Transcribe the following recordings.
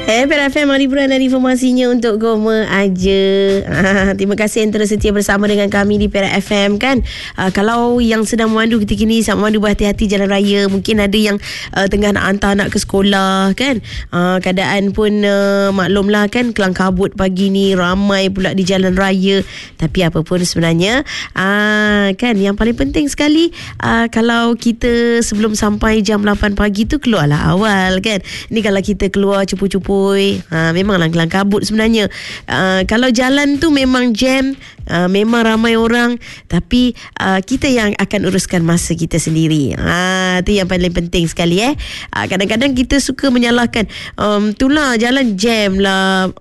Perak FM, hiburan dan informasinya untuk Goma aja. Terima kasih yang terus setia bersama dengan kami di Perak FM kan. Kalau yang sedang memandu ketika ini, sama memandu berhati-hati jalan raya. Mungkin ada yang tengah nak hantar anak ke sekolah kan. Keadaan pun maklumlah kan, kelang kabut pagi ni, ramai pula di jalan raya. Tapi apa pun sebenarnya kan, yang paling penting sekali kalau kita sebelum sampai jam 8 pagi tu keluarlah awal kan. Ni kalau kita keluar cupu-cupu, memanglah kelang kabut sebenarnya. Kalau jalan tu memang jam, memang ramai orang, tapi kita yang akan uruskan masa kita sendiri. Itu yang paling penting sekali. Kadang-kadang kita suka menyalahkan, itulah jalan jam lah,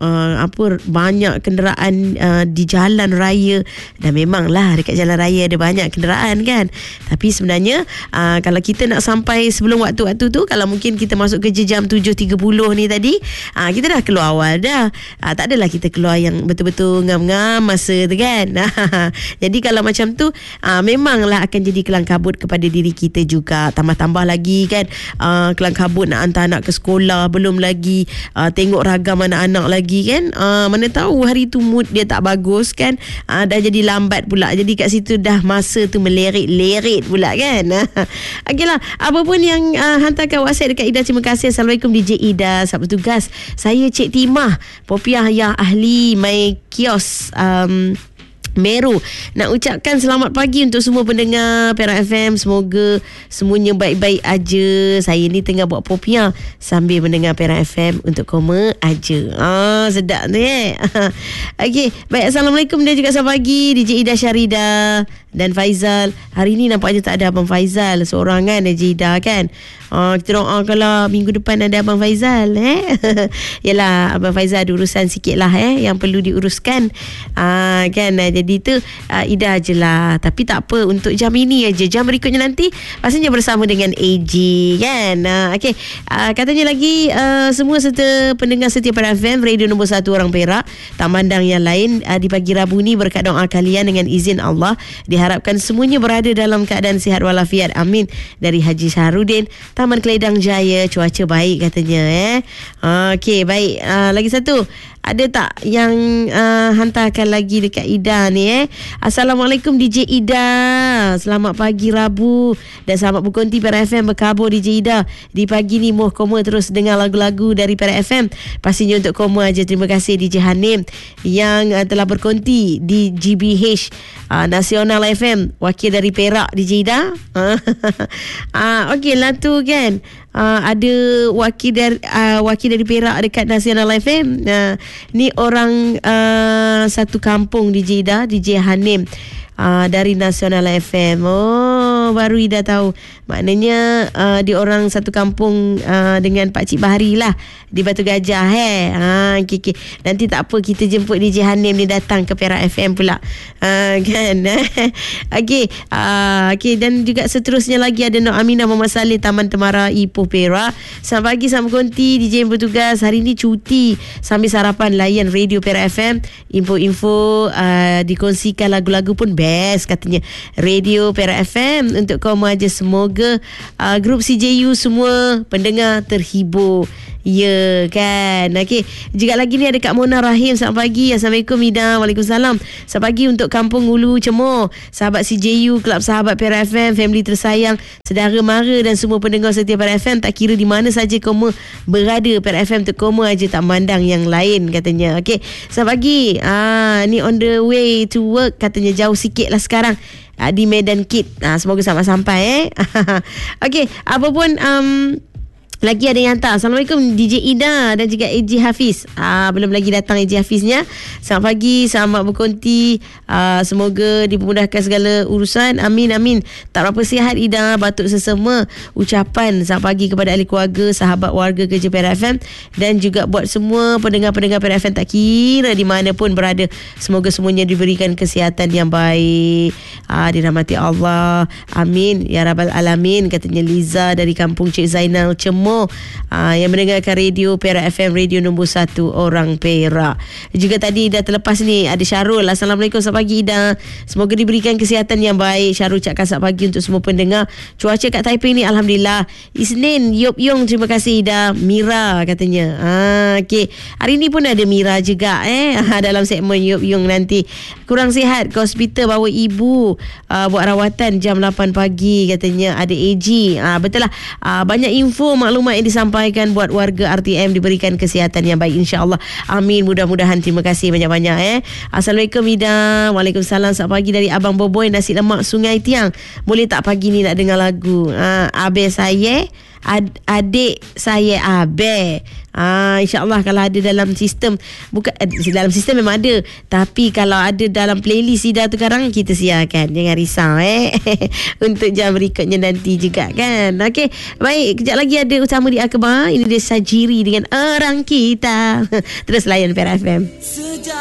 banyak kenderaan di jalan raya. Dan memanglah dekat jalan raya ada banyak kenderaan kan. Tapi sebenarnya kalau kita nak sampai sebelum waktu-waktu tu, kalau mungkin kita masuk kerja jam 7.30 ni tadi, kita dah keluar awal dah. Tak adalah kita keluar yang betul-betul ngam-ngam masa tu kan. Jadi kalau macam tu, memanglah akan jadi kelang kabut kepada diri kita juga. Tambah-tambah lagi kan, kelang kabut nak hantar anak ke sekolah, belum lagi tengok ragam anak-anak lagi kan. Mana tahu hari tu mood dia tak bagus kan, dah jadi lambat pula. Jadi kat situ dah masa tu melerit-lerit pula kan. Okeylah, apa pun yang hantarkan WhatsApp dekat Ida, terima kasih. Assalamualaikum DJ Ida, selamat bertugas. Saya Cik Timah, Popiah yang ahli mai kios Meru. Nak ucapkan selamat pagi untuk semua pendengar Perak FM. Semoga semuanya baik-baik aja. Saya ni tengah buat popiah sambil mendengar Perak FM untuk Koma aja. Sedap tu Okey, baik. Assalamualaikum dan juga selamat pagi DJ Ida Syarida dan Faizal. Hari ni nampaknya tak ada Abang Faizal seorang kan, DJ Ida kan. Kita doakanlah minggu depan ada Abang Faizal. Yalah, Abang Faizal ada urusan sikit lah yang perlu diuruskan kan. Jadi tu Ida je lah. Tapi tak apa, untuk jam ini aja. Jam berikutnya nanti pastinya bersama dengan AG kan. Okay. Katanya lagi semua serta pendengar setia Perak FM, radio nombor 1 orang Perak, tak mandang yang lain, di pagi Rabu ni berkat doa kalian dengan izin Allah, diharapkan semuanya berada dalam keadaan sihat walafiat. Amin. Dari Haji Syahrudin, Taman Keledang Jaya. Cuaca baik katanya. Okey, baik. Lagi satu, ada tak yang hantarkan lagi dekat Ida ni Assalamualaikum DJ Ida, selamat pagi Rabu dan selamat berkonti Perak FM berkabur DJ Ida. Di pagi ni moh Koma terus dengar lagu-lagu dari Perak FM, pastinya untuk Koma aja. Terima kasih DJ Hanim yang telah berkonti di GBH Nasional FM, wakil dari Perak DJ Ida. Okey lah tu kan. Ada wakil dari Perak dekat Nasional FM. Ni orang satu kampung DJ Ida, DJ Hanim dari Nasional FM. Baru Ida tahu. Maknanya dia orang satu kampung dengan Pakcik Bahari lah di Batu Gajah. Okay. Nanti tak apa, kita jemput DJ Hanim ni datang ke Perak FM pula kan. Okay. Dan juga seterusnya lagi ada Nur Aminah Muhammad Saleh, Taman Temara Ipoh Perak. Selamat pagi, selamat konti DJ yang bertugas. Hari ni cuti, sambil sarapan layan radio Perak FM. Info-info dikongsikan, lagu-lagu pun best katanya. Radio Perak FM untuk kaum aja. Semoga grup CJU semua pendengar terhibur. Ya kan. Okey, juga lagi ni ada Kak Mona Rahim. Selamat pagi. Assalamualaikum Ida. Waalaikumsalam. Selamat pagi untuk Kampung Ulu Cemor, sahabat CJU, Kelab Sahabat Perak FM, family tersayang, saudara mara dan semua pendengar setia Perak FM. Tak kira di mana saja kamu berada, Perak FM untuk kamu aja, tak mandang yang lain katanya. Okey, selamat pagi. Ni on the way to work katanya, jauh sikit lah sekarang di Medan Kit. Semoga sampai. Okey, apa pun lagi ada yang hantar. Assalamualaikum DJ Ida dan juga AJ Hafiz. Belum lagi datang AJ Hafiznya. Selamat pagi, selamat berkonti. Semoga dipermudahkan segala urusan. Amin. Tak berapa sihat Ida, batuk sesama. Ucapan selamat pagi kepada ahli keluarga, sahabat warga kerja Perak FM dan juga buat semua pendengar-pendengar Perak FM tak kira di mana pun berada. Semoga semuanya diberikan kesihatan yang baik, dirahmati Allah. Amin ya rabbal alamin, katanya Liza dari kampung Cik Zainal Cemor. semua yang mendengarkan radio Perak FM, radio nombor 1 orang Perak. Juga tadi dah terlepas ni ada Syarul. Assalamualaikum, selamat pagi Ida. Semoga diberikan kesihatan yang baik. Syarul cakap selamat pagi untuk semua pendengar. Cuaca kat Taiping ni alhamdulillah Isnin. Yop Yong, terima kasih Ida. Mira katanya. Okey. Hari ni pun ada Mira juga dalam segmen Yop Yong nanti. Kurang sihat ke hospital, bawa ibu buat rawatan jam 8 pagi katanya. Ada AG. Betul lah. Banyak info maklumat yang disampaikan buat warga RTM, diberikan kesihatan yang baik insya-Allah. Amin, mudah-mudahan. Terima kasih banyak-banyak. Assalamualaikum Ida. Waalaikumsalam. Selamat pagi dari Abang Boboy, nasi lemak Sungai Tiang. Boleh tak pagi ni nak dengar lagu Abe saya, adik saya Abe. InsyaAllah kalau ada dalam sistem, bukan dalam sistem memang ada, tapi kalau ada dalam playlist Ida tu sekarang, kita siarkan. Jangan risau untuk jam berikutnya nanti juga kan. Okey, baik, kejap lagi ada Utama di Akbar. Ini dia Sajiri dengan Orang Kita. Terus layan Perak FM.